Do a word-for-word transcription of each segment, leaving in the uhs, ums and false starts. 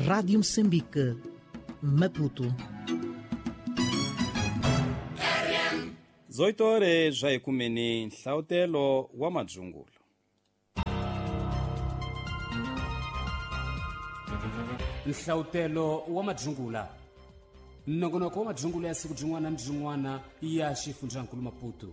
Rádio Moçambique, Maputo. dezoito horas já é kumeni nhlawutelo wa madzungulo. Nhlawutelo wa madzungula. Nongonoko wa madzungula ya siku jin'wana ni jin'wana ya xifundzankulu Maputo.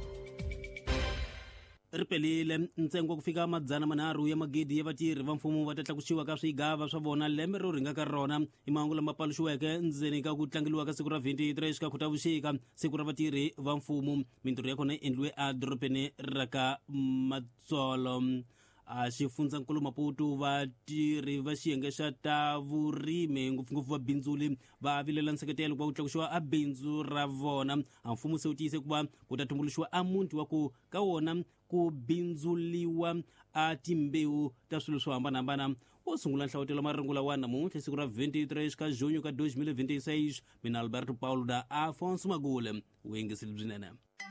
Ripelile ntsengo wa kufika madzana manharhu ya magidi ya vatirhi va mfumo va ta tlakusiwa ka swigava swa vona lembe ro ringa ka rona i mahungu lama paluxiweke ndzeni ka ku tlangeliwa ka siku ra twenty-three ka Khotavuxika, siku ra vatirhi va mfumo. Mintirho ya kona endliwe a doropeni ra ka Matsolo. A xifundzankulu Maputo vatirhi va xiyenge xa ta vurimi ngopfungopfu vabindzuli va vilela nseketelo kwa ku tlakusiwa a bindzu ra vona. A mfumo se wu tiyise ku va ku ta tumbuluxiwa a muti wa ku ka wona ku bindzuliwa a timbewu ta swilo swo hambanahambana. Wo sungula nhlawutelo marungula wa namuntlha siku ra twenty-three ka Junho ka twenty twenty-six. Mina Alberto Paulo da Afonso Magule wengisile byinene.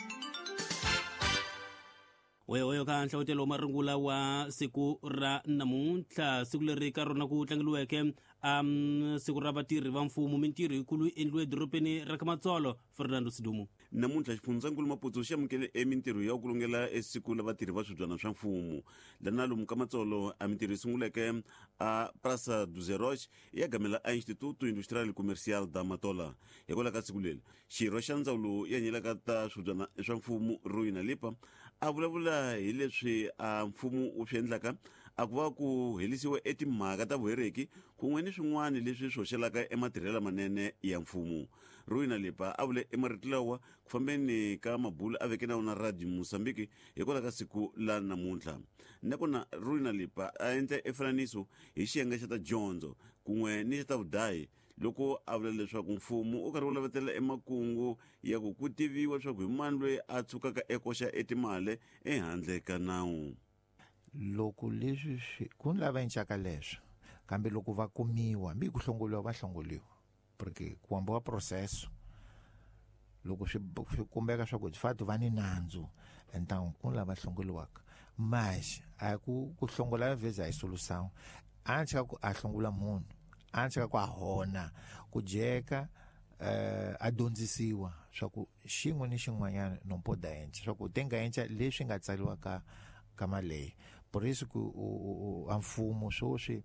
Wewe ka nhlawutelo marungula wa siku ra namuntlha siku leri ka rona ku tlangeliweke um siku ra vatirhi va mfumo. Mintirho yikulu endliwe doropeni ra ka Matsolo. Fernando Sidumu. Namuntlha xifundzankulu Maputo xi amukele emintirho ya ku kulungela esiku la vatirhi va swibyana swa mfumo. Lana lomu ka Matsolo a mintirho yi sunguleke a Praça do Zerox ya gamela a Instituto Industrial e Comercial da Matola. Hikwalaho ka siku leri xirho xa ndzawulo ya nyelaka ta swibyana swa mfumo Rui Lipa a vulavula hi leswi a mfumo wu swi endlaka a ku va ku helisiwa etimhaka ta vuhereki kun'we ni swin'wana leswi swoxelaka ematirhelo lamanene ya mfumo. Rui Lipa a vule emarito lawa ku fambeni ka mabulu a veke na wona Radio Mozambique hikwalaho ka siku la namuntlha. Nakona Rui Lipa a endla efananiso hi xiyenge xa ta dyondzo kun'we ni xa ta vudahi loko a vula leswaku mfumo u karhi wu lavetela emakungu ya ku ku tiviwa leswaku hi mani loyi a tshukaka ekoxa etimali ehandle ka nawu. Loko leswi ku lava encaka leswo kambe loko va kumiwa mbi ku hlongoliwa va hlongoliwa porque ku ambiwa processo loko swi kumbeka swa ku fatu va ni nandzu então ku lava hlongoliwaka mas a ku ku hlongola veza hi solução ancha ku a hlongola munhu ancha ku a hona ku jeka uh, a dyondzisiwa swa ku xin'we ni xin'wanyana no poda enca swa ku tenga enca leswi nga tsaliwa ka ka maleyi. Por isso ku a mfumo swo swi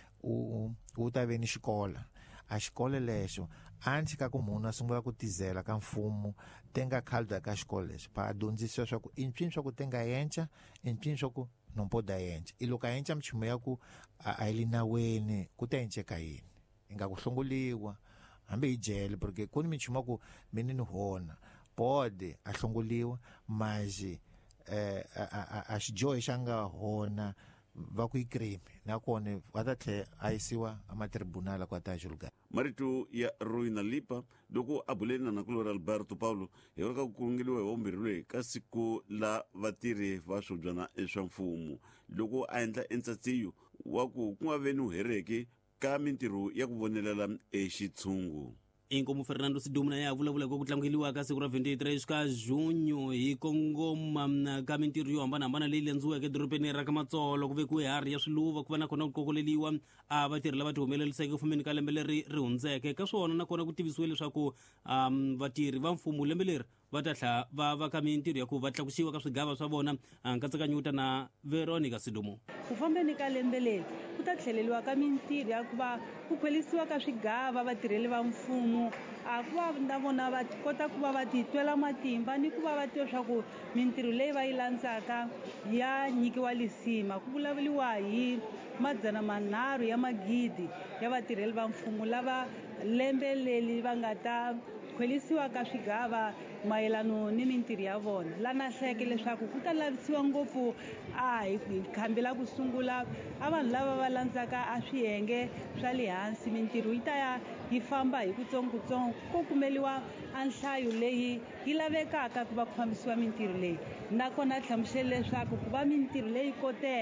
u u ta ve ni xikola a xikola lexo anchi ka ku munhu a sungula ku tizela ka mfumo tenga khalda ka xikola lexo pa dyondzisiwa swa ku impini swa ku tenga yenca impini swa ku non poda yenca i loko yenca michumu ya ku a yi naweni ku ta enceka yini inga ku hlongoliwa hambi hi jele porque ku ni michumu ku mini ni hona pode a hlongoliwa maji eh a xijoyi xa nga hona va ku ikrimi nakone va ta tlhe a yisiwa amatribunala kwa ta julga. Marito ya Rui Lipa loko a bulena na kulora Alberto Paulo hi ka ku kungeliwa hi vumbirhi ka siku la vatirhi va swibyana swa mfumo loko a endla entsatsiyo wa ku ku nga veni uhereki ka mintirho ya ku vonelela exitshungu. Inkomu Fernando Sidumu na ya vulavula ku tlangeliwa ka siku ra twenty-three ka Junho hi kongoma ka mintirho yo hambanahambana leyi lendziweke doropeni ra ka Matsolo ku ve ku hari ya swiluva ku va na kona ku kokoleliwa a vatirhi lava tihumelelisiweke ku fambeni ka lembe leri ri hundzeke ka swona na kona ku tivisiwe leswaku um vatirhi va mfumo lembe leri va ta tlha va va ka mintirho ya ku va tlakusiwa ka swigava swa vona. Nkatsakanyo na Veronica Sidumu. Ku fambeni ka lembe leri ku ta tlheleliwa ka mintirho ya ku va ku khwelisiwa ka swigava vatirheli va mfumo a ku va na vona va kota ku va va titwela matimba ni ku va va tiva swa ku mintirho leyi va yi landzaka ya nyikiwa lisima. Ku vulavuriwa hi madzana manharhu ya magidi ya vatirheli va mfumo lava lembe leli va nga ta khwelisiwa ka swigava mayelano ni mintirho ya vona. Lana hleke leswaku ku ta lavisiwa ngopfu a hi khambi la ku sungula a vanhu lava va landzaka a swiyenge swa le hansi mintirho yi ta ya yi famba hi kutsongotsongo ko kumeliwa a nhlayo leyi yi lavekaka ku va ku fambisiwa mintirho leyi. Nakona hlamusele leswaku ku va mintirho leyi koteka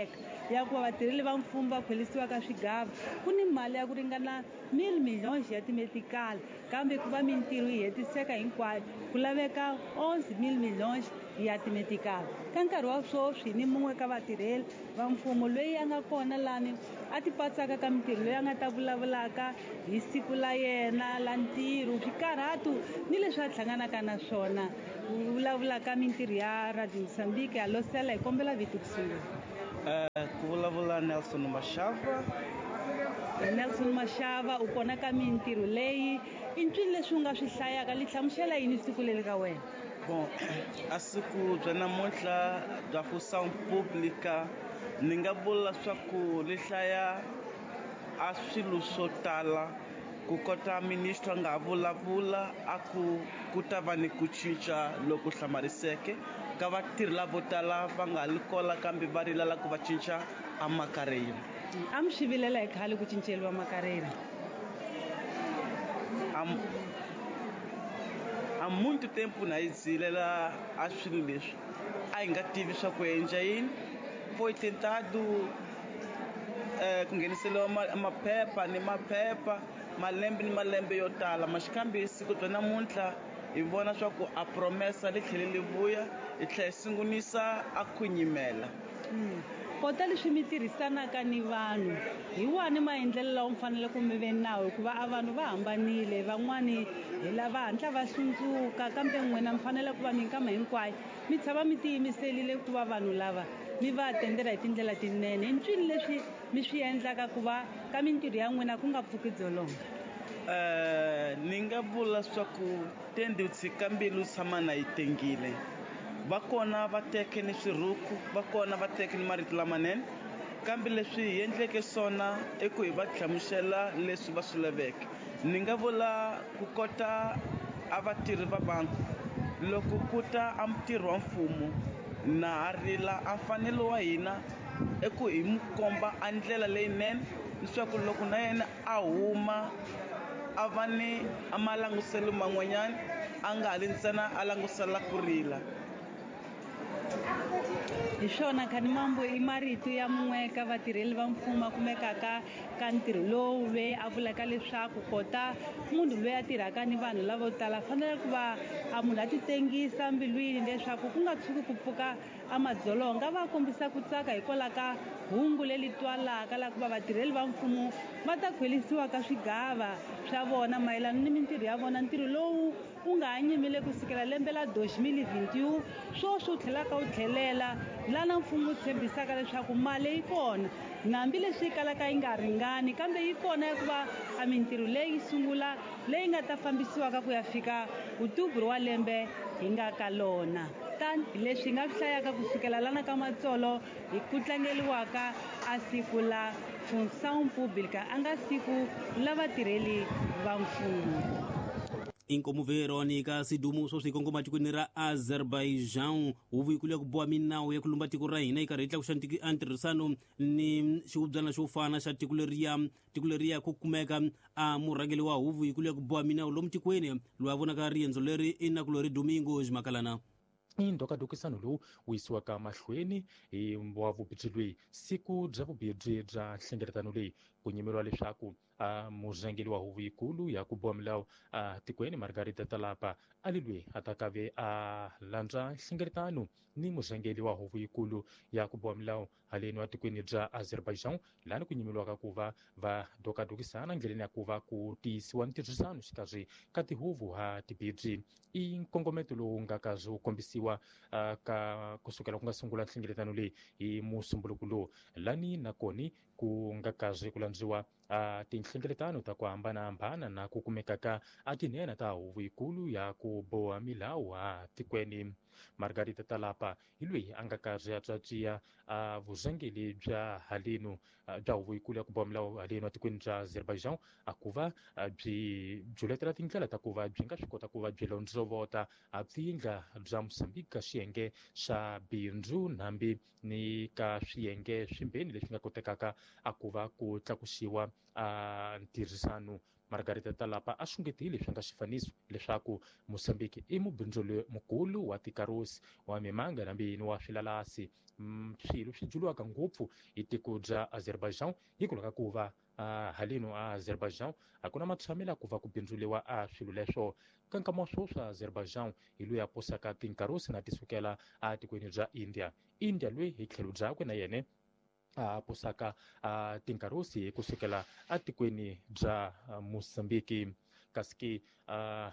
ya ku va vatirheli va mfumo va khwelisiwa ka swigava ku ni mali ya ku ringana mil milhões ya timetikali kambe ku va mintirho yi hetiseka hinkwayo ku laveka onze mil milhões ya timetikali ka nkarhi wa swoswi ni mun'we ka vatirheli va mfumo loyi a nga kona lani a tipatsaka ka mintirho leyi a nga ta vulavulaka hi siku la yena la ntirho swikarhatu ni leswi a hlanganaka na swona vulavulaka mintirho ya Radio Mozambique ya losela hi kombela vito ku sungula. Uh, ku vulavula Nelson Mashava. Nelson Mashava u kona ka mintirho leyi i ncwini leswi u nga swi hlayaka li hlamusela yini siku leri ka wena? Bon, a siku bya namuntlha bya função pública ni nga vula swa ku li hlaya a swilo swo tala ku kota ministro a nga vulavula a ku ku ta va ni ku cinca loku hlamariseke ka vatirhi lavo tala va nga li kola kambe va rilala ku va cinca a makareni. A mi swi vilela hi khale ku cinceliwa makareni? Am há muito tempo na Izilela a swilo leswi a hi nga tivi swa ku endla yini. Foi tentado eh, ku ngheniseliwa maphepha ni maphepha malembe ni malembe yo tala mas kambe siku bya namuntlha hi vona swa ku a promesa li tlhele li vuya hi tlhela hi sungunisa a ku nyimela. Kota leswi mi tirhisanaka ni vanhu hi wani maendlelo lawa mi fanele ku mi ve nawu hikuva a vanhu va hambanile van'wani hi lava hatla va hlundzuka kambe n'wina mi fanele ku va minkama hinkwayo mi tshama mi tiyimiserile ku va vanhu lava mi va atendela hi tindlela tinene. Hi ncwini leswi mi swi endlaka ku va ka mintirho ya n'wina ku nga pfuki dzolonga? Uh, ni nga vula swa ku tendi tshika mbilu tshama na yi tengile. Va kona va teke ni swiruku va kona va teke ni marito lamanene kambe leswi hi endleke swona i ku hi va hlamusela leswi va swi laveke. Ni nga vula ku kota a vatirhi va banku loko ku ta a mutirhi wa mfumo na ha rila a mfanelo wa hina i ku hi mu komba a ndlela leyinene leswaku loko na yena a huma a va ni a malanguselo man'wanyana a nga hali ntsena a langusela ku rila. Hi swona khani mambo i marito ya mun'we ka vatirheli va mfumo a kumekaka ka ntirho lowu loyi a vulaka leswaku kota munhu loyi a tirhaka ni vanhu lavo tala fanele ku va a munhu a titengisa mbilwini leswaku ku nga tshuki ku pfuka a madzolonga va kombisa ku tsaka hikwalaho ka hungu leri twalaka la ku va vatirheli va mfumo va ta khwelisiwa ka swigava swa vona mayelana ni mintirho ya vona ntirho lowu u nga ha nyimile ku sukela lembe la deux mille vingt-et-un swoswi u tlhelaka u tlhelela lana mfumo wu tshembisaka leswaku mali yi kona nambi leswi yi kalaka yi nga ringani kambe yi kona ya ku va a mintirho leyi sungula leyi nga ta fambisiwaka ku ya fika October wa lembe hi nga ka lona. Tani leswi nga hlayaka ku sukela lana ka matsolo hi ku tlangeliwaka a siku la função pública a nga siku la vatirheli va mfumo. inkomu veronica sidumu swo swikongoma tikweni ra Azerbaijan huvo yikulu ya ku boha minawu ya ku lumba tiko ra hina yi karhi yi tlakuxa antirhisano ni xihubyana xo fana xa tiko leriya tiko leriya ku kumeka a murhangeli wa huvo yikulu ya ku boha minawu lomu tikweni loyi a vonaka riendzo leri i Nakulori Domingo Ximakalana. I ndokadokisano lowu wu yisiwaka mahlweni hi wa vubindzu loyi siku bya vubindzu bya nhlengeletano leyi ku nyimeriwa leswaku a murhangeli wa huvo yikulu ya ku boha milawu a tikweni Margarita Talapa ali loyi a ta kave a landza nhlengeletano ni murhangeli wa huvo yikulu ya ku boha milawu haleni wa tikweni bya Azerbaijan lani ku nyimeriwaka ku va va dokadokisana ndleleni ya ku va ku tiyisiwa ntirhisano xikarhi ka tihuvo ha tibindzu. I nkongometo lowu nga kazi wu kombisiwa uh, ka kusukela ku nga sungula nhlengeletano leyi hi musumbuluku lowu lani nakoni ku nga kazi ku landziwa uh, tinhlengeletano ta ku hambanahambana na ku kumeka ka a tinhena ta huvo yikulu ya ku boha milawu ha tikweni. Margarita Talapa hi loyi a nga karhi a tswatswiya a vurhangeli bya haleno bya huvo yikulu ya ku boha milawu haleno tikweni bya Azerbaijan a ku va byi byi tindlela ta ku va byi nga swi kota ku va byi londzovota a pfindla bya Mozambique ka swiyenge swa bindzu nambi ni ka swiyenge swimbheni leswi nga kotekaka a ku va ku tlakusiwa a ntirhisano Margarita Talapa a xungetile swi nga xifaniso leswaku Moçambique i mubindzuli mukulu wa tikarosi wa mimanga na mbini wa swilalasi. Mm, swilo swi juliwaka ngopfu hi tiko bya Azerbaijan hikwalaho ka ku va uh, halino a Azerbaijan a ku na matshamelo ku va ku bindzuliwa a swilo leswo ka nkama wa sweswi Azerbaijan hi loyi a posaka tinkarosi na tisukela a tikweni bya India. India loyi hi tlhelo byakwe na yene a posaka a tinkarosi kusukela a tikweni bya Moçambique. Kasi uh,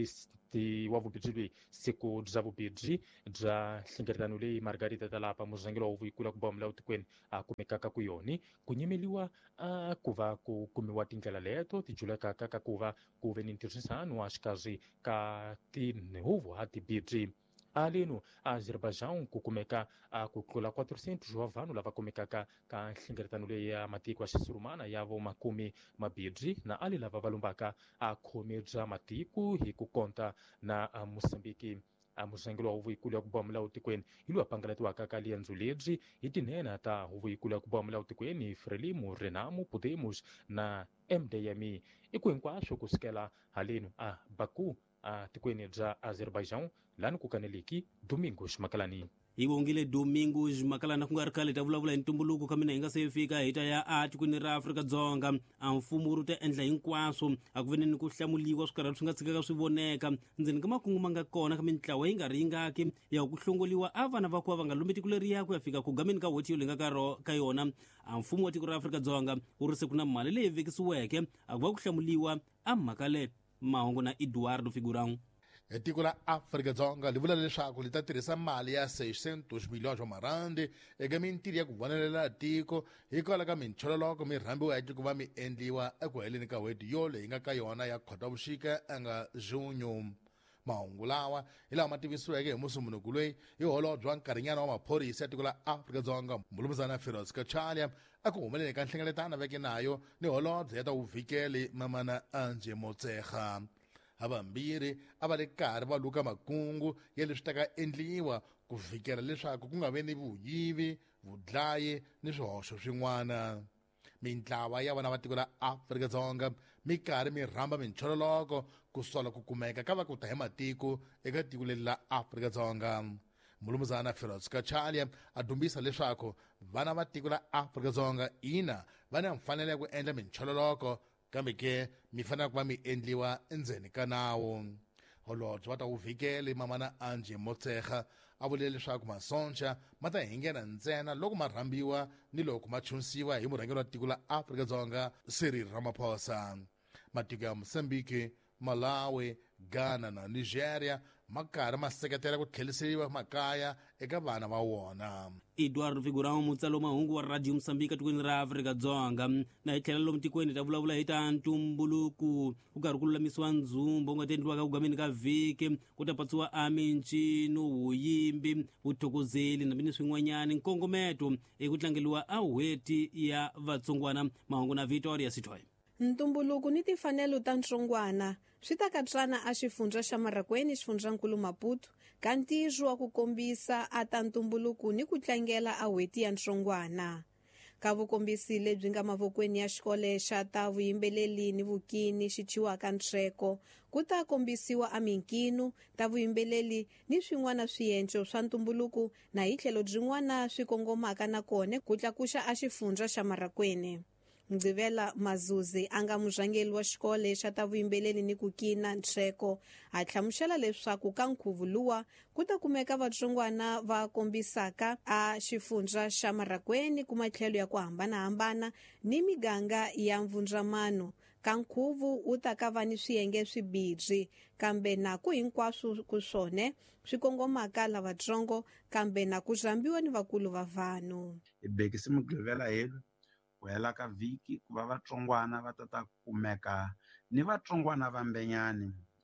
hi wa vubidzi loyi siku bya vubidzi bya nhlengeletano leyi Margarita Talapa murhangeri wa huvo yikulu ku bomela etikweni a kumekaka ku yoni ku nyimeliwa uh, ku va ku kumiwa tindlela leto ti julekaka ka ku va ku ve ni ntirhisano wa xikarhi ka tinhuvo ha tibidzi. Aleno Azerbaijan ku kumeka a ku tlula four percent wa vanhu lava kumekaka ka nhlengeletano leyi ya matiko ya xisurumana ya vo makumi mabidzi na ali lava va lombaka a khomi bya matiko hi ku konta na Moçambique. A murhangeri wa huvo yikulu ya ku bomela etikweni hi loyi a pangaletiwaka ka liendzo lebyi hi tinhenha ta huvo yikulu ya ku bomela etikweni Frelimo, Renamo, Podemos na M D M E. I ku hinkwaswo kusukela haleno a Baku a tikweni bya Azerbaijan lani ku kaneleki Domingos Makalani. Hi vongile Domingos Makalani ku nga ri khale ta vulavula hi ntumbuluko ka mina hi nga se fika hi ta ya a tikweni ra Afrika-Dzonga. A mfumo wu ta endla hinkwaswo a ku ve ni ku hlamuliwa swikarhi swi nga tshikaka swi voneka ndzeni ka makungu ma nga kona ka mitlawa yi nga ringaki ya ku hlongoliwa a vana va kuva va nga lombi tiko leriya ku ya fika ku gameni ka hoti yo lenga ka, ka yona. A mfumo wa tiko ra Afrika-Dzonga wu ri se ku na mali leyi vekisiweke a ku va ku hlamuliwa a mhaka le mahungu na Eduardo Figurão. Tiko la Afrika-Dzonga li vula leswaku li ta tirhisa mali ya seiscentos milhões wa marandi eka mintirho ya ku vonelela tiko hikwalaho ka michololoko mi rhambiweke ku va mi endliwa eku heleni ka hweti yo leyi nga ka yona ya khotavuxika anga junyo. Mahungu lawa hi lawa ma tivisiweke hi musumbunuku loyi hi holobye wa nkarhinyana wa maphorisa ya tiko la Afrika-Dzonga Mbulumuzana Feroz Kachalia a ku humeleni ka nhlengeletano veke nayo ni holobye ya ta vuvhikeli Mamana Anje Motshekga. Havambirhi a va le karhi va luka makungu ya leswi ta ka endliwa ku vhikela leswaku ku nga vi ni vuyivi, vudlayi ni swihoxo swin'wana. Mintlawa ya vana va tiko la Afrika-Dzonga mi karhi mi rhamba michololoko ku sola ku kumeka ka va ku ta hi matiko eka tiko leri la Afrika-Dzonga. Mbulumuzana Feroz Kachalia a dumbisa leswaku vana va tiko la Afrika-Dzonga ina va na mfanelo ya ku endla michololoko kambe ke mi fanele ku va mi endliwa endzeni ka nawu. Holobye va ta wu vhikeli Mamana Anje Motshekga a vule leswaku masoncha ma ta hingena ntsena loko ma rhambiwa ni loko ma chunisiwa hi murhangeri wa tiko la Afrika-Dzonga Cyril Ramaphosa. Matiko ya Moçambique, Malawi, Ghana na Nigeria ma karhi ma seketela ku tlheriseriwa makaya eka vana va wona. Eduardo Figurão mutsalo mahungu wa Radio Moçambique tikweni ra Afrika-Dzonga. Na hi tlhela lomu tikweni ta vulavula hi ta ntumbuluku ku karhi ku lulamisiwa ndzumbo nga tendliwaka ku gameni ka vhiki ku ta patsiwa a mincino, vuyimbi, vuthokozeli na mini swin'wanyani nkongometo eku tlangeliwa a hweti ya vatsongwana. Mahungu na Victoria Sithoy. Ntumbuluku ni timfanelo ta ntsongwana swi ta katsana a xifundza xa Marakweni, xifundzankulu Maputo ka ntirho wa ku kombisa a ta ntumbuluku ni ku tlangela a hweti ya ntsongwana. Ka vukombisi lebyi nga mavokweni ya xikole xa ta vuyimbeleri ni vukini xi chiwaka Ntseko ku ta kombisiwa a minkino ta vuyimbeleri ni swin'wana swiyenco swa ntumbuluku na hi tlhelo byin'wana swi kongomaka na kone ku tlakuxa a xifundza xa Marakweni. Ngcivela Mazuzi anga murhangeri wa xikole xa ta vuyimbeleri ni ku kina Ntseko a hlamusela leswaku ka nkhuvu luwa ku ta kumeka vatsongwana va kombisaka a xifundza xa Marakweni ku matlhelo ya ku hambanahambana ni miganga ya mvundramano. Ka nkhuvu u ta ka va ni swiyenge swibidzi kambe na ku hinkwaswo ku swone swi kongomaka lavatsongo kambe na ku rambiwa ni vakulu va vanhu. Ibekisi Mugqivela yelu ku hela ka vhiki ku va vatsongwana va ta ta kumeka ni vatsongwana va mbenyani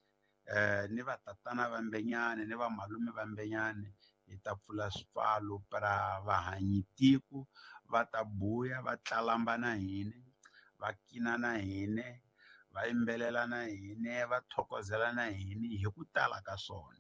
eh ni vatatana va mbenyani ni va malume va mbenyani hi ta pfula swipfalo para vahanyi tiko va ta buya va tlalamba na hina va kina na hina va yimbelela na hina va thokozela na hina hi ku tala ka swona.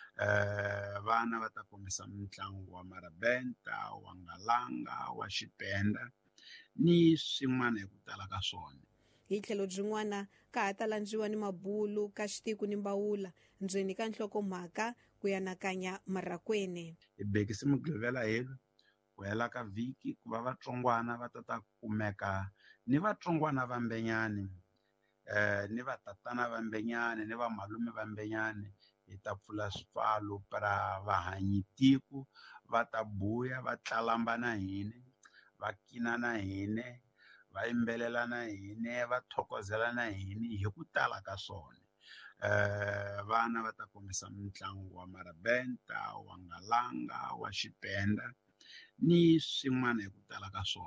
Eh vana va ta kombisa mitlangu wa marabenta, wa ngalanga, wa xipenda ni swin'wana hi ku tala ka swona. hi tlhelo byin'wana ka ha ta landziwa ni mabulu ka xitiku ni mbawula ndzeni ka nhlokomhaka ku yanakanya Marakweni. Hi bekise migqivela yelu ku hela ka vhiki ku va vatsongwana va ta ta kumeka ni vatsongwana va mbenyani eh ni vatatana va mbenyani ni vamalume va mbenyani hi ta pfula swipfalo para vahanyitiku va ta buya va tlalamba na hina va kina na hina va yimbelela na hina va thokozela na hina hi ku tala ka swona. Eh vana va ta kombisa mitlangu wa marabenta wa ngalanga wa xipenda ni swin'wana hi ku tala ka swona.